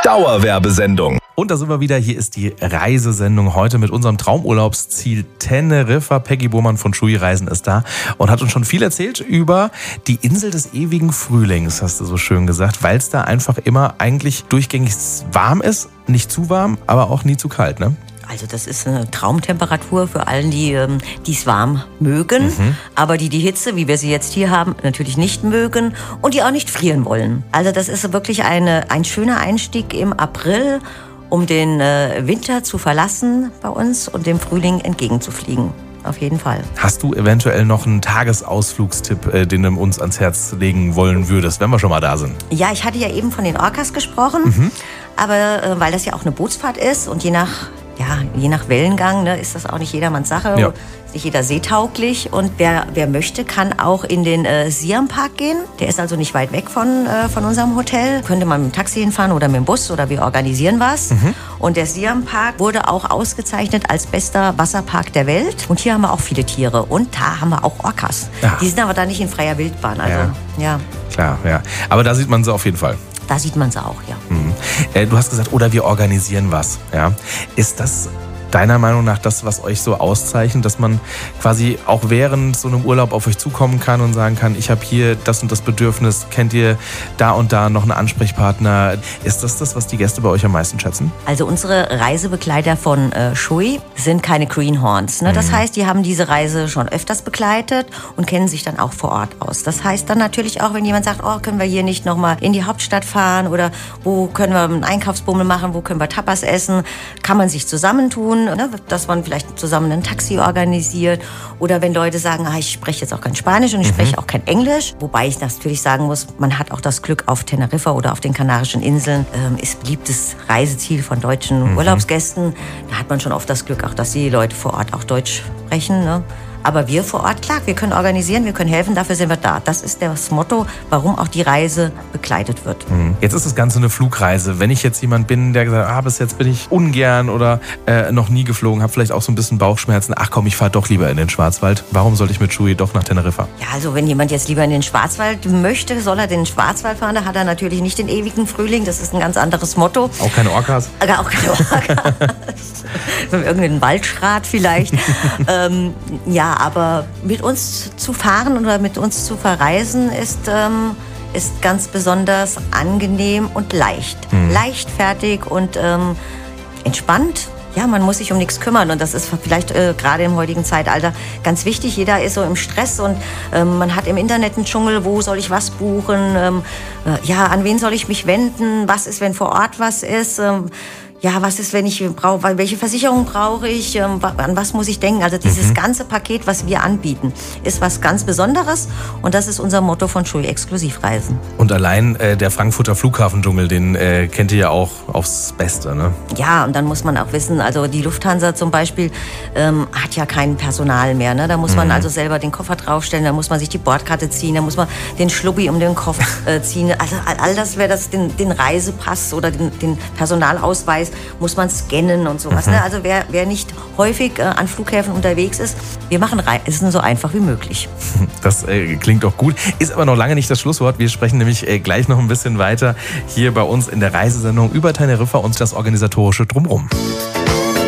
Dauerwerbesendung. Und da sind wir wieder. Hier ist die Reisesendung heute mit unserem Traumurlaubsziel Teneriffa. Peggy Bohmann von TUI Reisen ist da und hat uns schon viel erzählt über die Insel des ewigen Frühlings, hast du so schön gesagt, weil es da einfach immer eigentlich durchgängig warm ist. Nicht zu warm, aber auch nie zu kalt, ne? Also das ist eine Traumtemperatur für allen, die es warm mögen, aber die Hitze, wie wir sie jetzt hier haben, natürlich nicht mögen und die auch nicht frieren wollen. Also das ist wirklich ein schöner Einstieg im April, um den Winter zu verlassen bei uns und dem Frühling entgegenzufliegen. Auf jeden Fall. Hast du eventuell noch einen Tagesausflugstipp, den du uns ans Herz legen wollen würdest, wenn wir schon mal da sind? Ja, ich hatte ja eben von den Orcas gesprochen, aber weil das ja auch eine Bootsfahrt ist und je nach Wellengang, ne, ist das auch nicht jedermanns Sache. Ja. Nicht jeder seetauglich. Und wer möchte, kann auch in den Siam Park gehen. Der ist also nicht weit weg von unserem Hotel. Könnte man mit dem Taxi hinfahren oder mit dem Bus oder wir organisieren was. Und der Siam Park wurde auch ausgezeichnet als bester Wasserpark der Welt. Und hier haben wir auch viele Tiere. Und da haben wir auch Orcas. Ja. Die sind aber da nicht in freier Wildbahn. Also, ja. Klar, ja. Aber da sieht man sie auf jeden Fall. Da sieht man sie auch, ja. Du hast gesagt, oder wir organisieren was. Ja. Ist das deiner Meinung nach das, was euch so auszeichnet, dass man quasi auch während so einem Urlaub auf euch zukommen kann und sagen kann, ich habe hier das und das Bedürfnis, kennt ihr da und da noch einen Ansprechpartner? Ist das, was die Gäste bei euch am meisten schätzen? Also unsere Reisebegleiter von TUI sind keine Greenhorns. Ne? Das heißt, die haben diese Reise schon öfters begleitet und kennen sich dann auch vor Ort aus. Das heißt dann natürlich auch, wenn jemand sagt, oh, können wir hier nicht nochmal in die Hauptstadt fahren oder wo können wir einen Einkaufsbummel machen, wo können wir Tapas essen, kann man sich zusammentun. Ne, dass man vielleicht zusammen ein Taxi organisiert oder wenn Leute sagen, ich spreche jetzt auch kein Spanisch und ich spreche auch kein Englisch, wobei ich natürlich sagen muss, man hat auch das Glück auf Teneriffa oder auf den Kanarischen Inseln, ist beliebtes Reiseziel von deutschen Urlaubsgästen, da hat man schon oft das Glück auch, dass die Leute vor Ort auch Deutsch sprechen, ne? Aber wir vor Ort, klar, wir können organisieren, wir können helfen, dafür sind wir da. Das ist das Motto, warum auch die Reise begleitet wird. Jetzt ist das Ganze eine Flugreise. Wenn ich jetzt jemand bin, der gesagt hat, bis jetzt bin ich ungern oder noch nie geflogen, habe vielleicht auch so ein bisschen Bauchschmerzen, ach komm, ich fahre doch lieber in den Schwarzwald. Warum sollte ich mit TUI doch nach Teneriffa? Ja, also wenn jemand jetzt lieber in den Schwarzwald möchte, soll er den Schwarzwald fahren. Da hat er natürlich nicht den ewigen Frühling, das ist ein ganz anderes Motto. Auch keine Orcas? Auch keine Orcas. Irgendeinen Waldschrat vielleicht. Ja, aber mit uns zu fahren oder mit uns zu verreisen ist ganz besonders angenehm und leicht. Leichtfertig und entspannt. Ja, man muss sich um nichts kümmern und das ist vielleicht gerade im heutigen Zeitalter ganz wichtig. Jeder ist so im Stress und man hat im Internet einen Dschungel, wo soll ich was buchen, an wen soll ich mich wenden, was ist, wenn vor Ort was ist. Was ist, wenn ich brauche, welche Versicherung brauche ich, an was muss ich denken? Also dieses ganze Paket, was wir anbieten, ist was ganz Besonderes und das ist unser Motto von TUI Exklusivreisen. Und allein der Frankfurter Flughafendschungel, den kennt ihr ja auch aufs Beste, ne? Ja, und dann muss man auch wissen, also die Lufthansa zum Beispiel hat ja kein Personal mehr, ne? Da muss man also selber den Koffer draufstellen, da muss man sich die Bordkarte ziehen, da muss man den Schlubbi um den Kopf ziehen. Also all das wäre den Reisepass oder den Personalausweis muss man scannen und sowas. Ne? Also wer nicht häufig an Flughäfen unterwegs ist, wir machen Reisen so einfach wie möglich. Das klingt doch gut. Ist aber noch lange nicht das Schlusswort. Wir sprechen nämlich gleich noch ein bisschen weiter hier bei uns in der Reisesendung über Teneriffa und das organisatorische Drumherum.